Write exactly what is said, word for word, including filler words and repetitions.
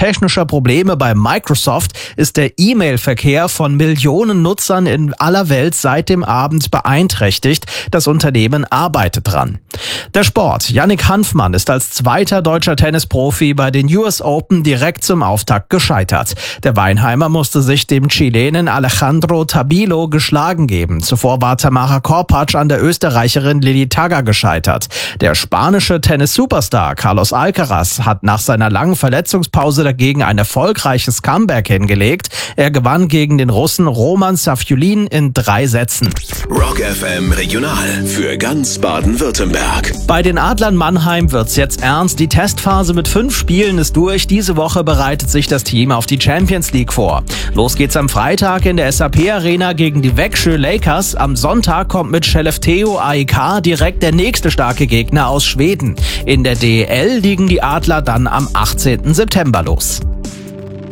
technischer Probleme bei Microsoft ist der E-Mail-Verkehr von Millionen Nutzern in aller Welt seit dem Abend beeinträchtigt. Das Unternehmen arbeitet dran. Der Sport. Yannick Hanfmann ist als zweiter deutscher Tennisprofi bei den U S Open direkt zum Auftakt gescheitert. Der Weinheimer musste sich dem Chilenen Alejandro Tabilo geschlagen geben. Zuvor war Tamara Korpatsch an der Österreicherin Lili Tagger gescheitert. Der spanische Tennis-Superstar Carlos Alcaraz hat nach seiner langen Verletzungspause dagegen ein erfolgreiches Comeback hingelegt. Er gewann gegen den Russen Roman Safiullin in drei Sätzen. Rock F M Regional für ganz Baden-Württemberg. Bei den Adlern Mannheim wird's jetzt ernst. Die Testphase mit fünf Spielen ist durch. Diese Woche bereitet sich das Team auf die Champions League vor. Los geht's am Freitag in der S A P Arena gegen die Växjö Lakers. Am Sonntag kommt mit Skellefteå A I K direkt der nächste starke Gegner aus Schweden. In der D E L liegen die Adler dann am achtzehnten September los.